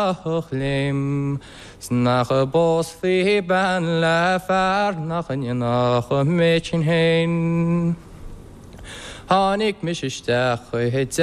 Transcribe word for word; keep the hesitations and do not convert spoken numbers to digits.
Lim snach bos fi ban la far nach nach mechin hein Hanik mich stach het